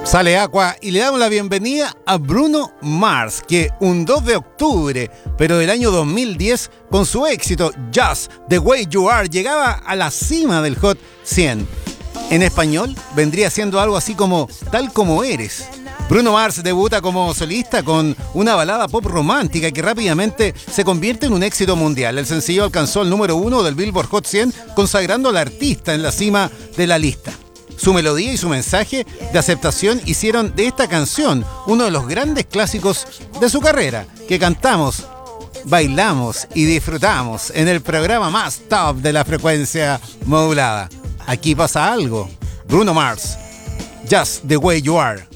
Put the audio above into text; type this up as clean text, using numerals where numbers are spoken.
Sale Aqua y le damos la bienvenida a Bruno Mars, que un 2 de octubre, pero del año 2010, con su éxito Just the Way You Are, llegaba a la cima del Hot 100. En español vendría siendo algo así como Tal Como Eres. Bruno Mars debuta como solista con una balada pop romántica que rápidamente se convierte en un éxito mundial. El sencillo alcanzó el número 1 del Billboard Hot 100, consagrando al artista en la cima de la lista. Su melodía y su mensaje de aceptación hicieron de esta canción uno de los grandes clásicos de su carrera, que cantamos, bailamos y disfrutamos en el programa más top de la frecuencia modulada. Aquí pasa algo. Bruno Mars, Just the Way You Are.